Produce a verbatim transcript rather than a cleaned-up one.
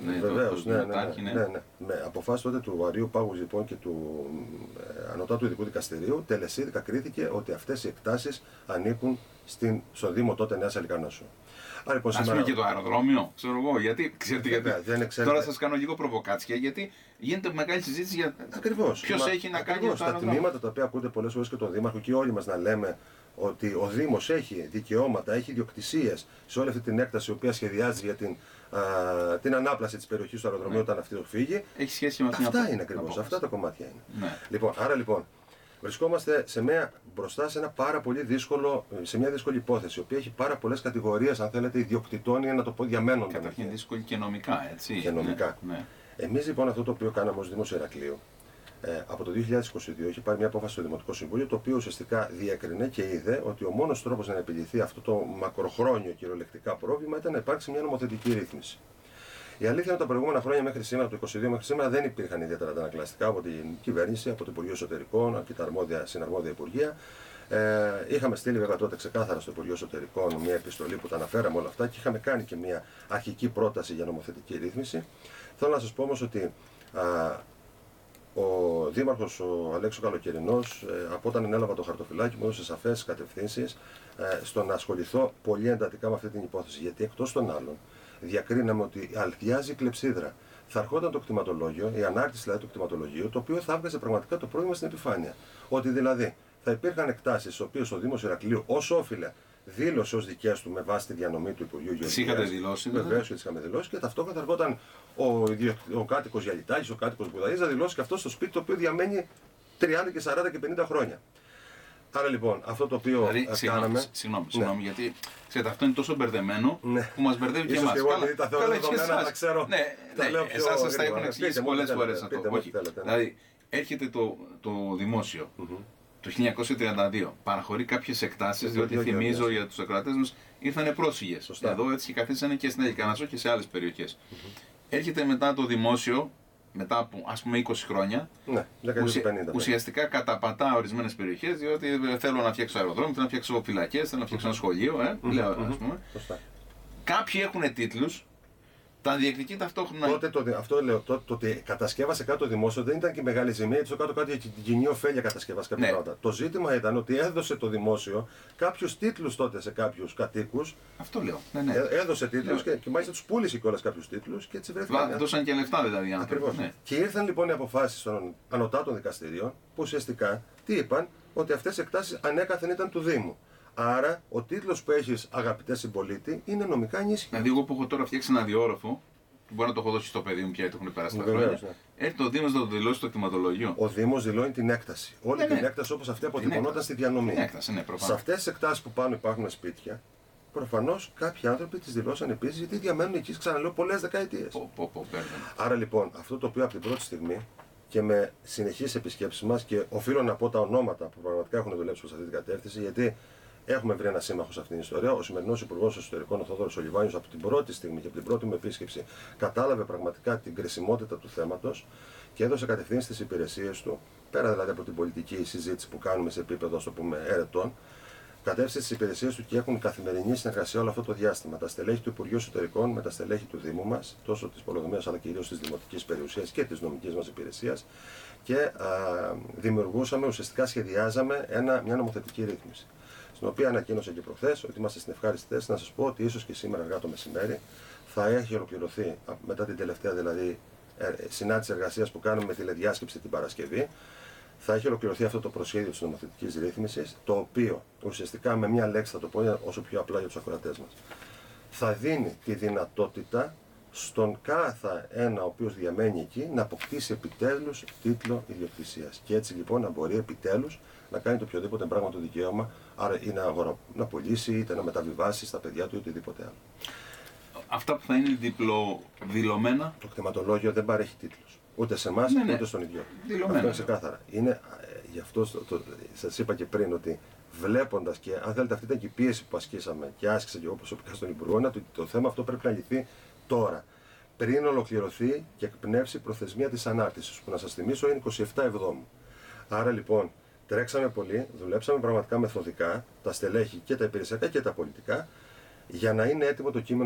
Ναι, βεβαίως, το, ναι, το ναι, ναι, ναι, ναι. Με αποφάσεις τότε του Βαρύου Πάγου λοιπόν και του ε, Ανωτάτου Ειδικού Δικαστηρίου, τελεσίδικα κρίθηκε ότι αυτές οι εκτάσεις ανήκουν στην, στο Δήμο τότε Νέας Αλικαρνασσού. Ας πούμε σήμερα... και το αεροδρόμιο, ξέρω εγώ, γιατί, ξέρετε, γιατί... δεν ξέρετε... τώρα σας κάνω λίγο προβοκάτσια, γιατί γίνεται μεγάλη συζήτηση για ποιος έχει να κάνει το αεροδρόμιο. Τα τμήματα τα οποία ακούνται πολλές φορές και τον Δήμαρχο και όλοι μας να λέμε ότι ο Δήμος έχει δικαιώματα, έχει ιδιοκτησίες σε όλη αυτή την έκταση η οποία σχεδιάζει για την, α, την ανάπλαση της περιοχής του αεροδρομίου, ναι, όταν αυτή το φύγει. Έχει σχέση με αυτή. Αυτά είναι ακριβώς, αυτά τα κομμάτια είναι. Ναι. Λοιπόν, άρα λοιπόν, βρισκόμαστε σε μια, μπροστά σε, ένα πάρα πολύ δύσκολο, σε μια δύσκολη υπόθεση, η οποία έχει πάρα πολλές κατηγορίες, αν θέλετε, ιδιοκτητών ή να το πω διαμένων. Καταρχήν δύσκολη και νομικά, έτσι. Και νομικά. Ναι, ναι. Εμείς λοιπόν αυτό το οποίο κάναμε ως Δήμος Ηρακλείου, ε, από το δύο χιλιάδες είκοσι δύο έχει πάρει μια απόφαση στο Δημοτικό Συμβούλιο, το οποίο ουσιαστικά διέκρινε και είδε ότι ο μόνος τρόπος να επιληθεί αυτό το μακροχρόνιο κυριολεκτικά πρόβλημα ήταν να υπάρξει μια νομοθετική ρύθμιση. Η αλήθεια είναι ότι τα προηγούμενα χρόνια μέχρι σήμερα, το είκοσι δύο μέχρι σήμερα, δεν υπήρχαν ιδιαίτερα αντανακλαστικά από την κυβέρνηση, από το Υπουργείο Εσωτερικών και τα αρμόδια, συναρμόδια υπουργεία. Ε, είχαμε στείλει βέβαια τότε ξεκάθαρα στο Υπουργείο Εσωτερικών μια επιστολή που τα αναφέραμε όλα αυτά και είχαμε κάνει και μια αρχική πρόταση για νομοθετική ρύθμιση. Θέλω να σας πω όμως ότι α, ο Δήμαρχος ο Αλέξης Καλοκαιρινός, ε, από όταν ανέλαβα το χαρτοφυλάκι μου, έδωσε σαφές κατευθύνσεις ε, στο να ασχοληθώ πολύ εντατικά με αυτή την υπόθεση. Γιατί εκτός των άλλων, διακρίναμε ότι αλθιάζει η κλεψίδρα. Θα ερχόταν το κτηματολόγιο, η ανάρτηση δηλαδή του κτηματολογίου, το οποίο θα έβγαζε πραγματικά το πρόβλημα στην επιφάνεια. Ότι δηλαδή θα υπήρχαν εκτάσεις, οι οποίες ο Δήμος Ηρακλείου ως όφιλε δήλωσε ως δικές του με βάση τη διανομή του Υπουργείου Γεωργίας. Τις είχατε δηλώσει, βεβαίως και τις είχαμε δηλώσει, και ταυτόχρονα θα ερχόταν ο, ο κάτοικος Γιαλιτάκης, ο κάτοικος Μπουδαής, να δηλώσει και αυτό στο σπίτι το οποίο διαμένει τριάντα και σαράντα και πενήντα χρόνια. Άρα λοιπόν, αυτό το οποίο δηλαδή, κάναμε. Συγγνώμη, συγγνώμη, ναι, γιατί ξέρετε, αυτό είναι τόσο μπερδεμένο, ναι, που μας μπερδεύει και εμάς. Ίσως και εγώ επειδή τα θέλω δεδομένα να ξέρω. Ναι, ναι, εσάς σας τα έχουν εξηγήσει πολλές φορές αυτό. Δηλαδή, έρχεται το, το δημόσιο mm-hmm. το χίλια εννιακόσια τριάντα δύο, παραχωρεί κάποιες εκτάσεις, διότι θυμίζω για τους ακροατές μας ήρθαν πρόσφυγες. Σωστά. Εδώ έτσι και καθίσανε και στην Αλικαρνασσό και σε άλλες περιοχές. Mm-hmm. Έρχεται μετά το δημόσιο, μετά από ας πούμε είκοσι χρόνια, ναι, ουσια, πενήντα, ουσιαστικά καταπατά ορισμένες περιοχές, διότι θέλω να φτιάξω αεροδρόμιο, θέλω να φτιάξω φυλακές, θέλω να φτιάξω ένα σχολείο, ε, mm-hmm. λέω, ας πούμε. Σωστά. Κάποιοι έχουν τίτλους, τα διεκδικεί ταυτόχρονα. Τότε το, αυτό λέω, το, το ότι κατασκεύασε κάτω το δημόσιο δεν ήταν και μεγάλη ζημία, γιατί στο κάτω-κάτω για την κοινή ωφέλεια κατασκεύασε κάποια ναι. πράγματα. Το ζήτημα ήταν ότι έδωσε το δημόσιο κάποιους τίτλους τότε σε κάποιους κατοίκους. Αυτό λέω. Ναι, ναι. Έδωσε τίτλους και, και μάλιστα τους πούλησε κιόλας κάποιους τίτλους και έτσι βρέθηκαν. Δώσαν και λεφτά δηλαδή. Ακριβώς. Ναι. Και ήρθαν λοιπόν οι αποφάσεις των ανωτάτων δικαστηρίων που ουσιαστικά τι είπαν, ότι αυτές οι εκτάσεις ανέκαθεν ήταν του Δήμου. Άρα, ο τίτλος που έχεις, αγαπητέ συμπολίτη, είναι νομικά ενίσχυτος. Δηλαδή, εγώ που έχω τώρα φτιάξει ένα διόροφο, που μπορεί να το έχω δώσει στο παιδί μου πια, γιατί έχουν περάσει τα χρόνια. Ναι. Έρχεται ο Δήμος να το δηλώσει στο κτηματολόγιο. Ο Δήμος δηλώνει την έκταση. Όλη ναι, την ναι. έκταση όπως αυτή αποτυπωνόταν στη διανομή. Έκταση, ναι, σε αυτές τις εκτάσεις που πάνω υπάρχουν σπίτια, προφανώς κάποιοι άνθρωποι τις δηλώσαν επίσης γιατί διαμένουν εκεί, ξαναλέω, πολλές δεκαετίες. Πο, πο, πο, Άρα λοιπόν, αυτό το οποίο από την πρώτη στιγμή και με συνεχείς επισκέψεις μας, και οφείλω να πω τα ονόματα που πραγματικά έχουν δουλέψει προς αυτή την κατεύθυνση, γιατί έχουμε βρει ένα σύμμαχο σε αυτήν την ιστορία. Ο σημερινός Υπουργός Εσωτερικών, ο Θόδωρος Ολιβάνιος, από την πρώτη στιγμή και από την πρώτη μου επίσκεψη, κατάλαβε πραγματικά την κρισιμότητα του θέματος και έδωσε κατευθύνσεις στις υπηρεσίες του, πέρα δηλαδή από την πολιτική συζήτηση που κάνουμε σε επίπεδο, ας το πούμε, ερετών, κατεύθυνσε στις υπηρεσίες του και έχουν καθημερινή συνεργασία όλο αυτό το διάστημα. Τα στελέχη του Υπουργείου Εσωτερικών με τα στελέχη του Δήμου μας, τόσο της Πολεοδομίας αλλά κυρίως της Δημοτικής Περιουσίας και της νομικής μας υπηρεσίας, και α, δημιουργούσαμε, ουσιαστικά σχεδιάζαμε ένα, μια νομοθετική ρύθμιση. Στην οποία ανακοίνωσα και προχθές ότι είμαστε στην ευχάριστη θέση να σας πω ότι ίσως και σήμερα αργά το μεσημέρι θα έχει ολοκληρωθεί, μετά την τελευταία δηλαδή συνάντηση εργασίας που κάνουμε με τηλεδιάσκεψη την Παρασκευή, θα έχει ολοκληρωθεί αυτό το προσχέδιο της νομοθετικής ρύθμισης, το οποίο ουσιαστικά με μια λέξη θα το πω όσο πιο απλά για τους ακροατές μας, θα δίνει τη δυνατότητα στον κάθε ένα ο οποίος διαμένει εκεί να αποκτήσει επιτέλους τίτλο ιδιοκτησίας. Και έτσι λοιπόν να μπορεί επιτέλους να κάνει το οποιοδήποτε πράγμα το δικαίωμα, άρα ή να, αγορα... να πωλήσει, είτε να μεταβιβάσει στα παιδιά του ή οτιδήποτε άλλο. Αυτά που θα είναι διπλοδηλωμένα. Το κτηματολόγιο δεν παρέχει τίτλους. Ούτε σε εμάς, ναι, ναι. ούτε στον ιδιώτη. Αυτό είναι ξεκάθαρα. Είναι, ε, γι' αυτό το, το, σας είπα και πριν ότι βλέποντας, και αν θέλετε αυτή ήταν και η πίεση που ασκήσαμε και άσκησα και εγώ προσωπικά στον Υπουργό, είναι ότι το θέμα αυτό πρέπει να λυθεί τώρα. Πριν ολοκληρωθεί και εκπνεύσει η προθεσμία της ανάρτησης, που να σας θυμίσω είναι εικοστή εβδόμη Εβδόμου. Άρα λοιπόν τρέξαμε πολύ, δουλέψαμε πραγματικά μεθοδικά, τα στελέχη και τα υπηρεσιακά και τα πολιτικά, για να είναι έτοιμο το κείμενο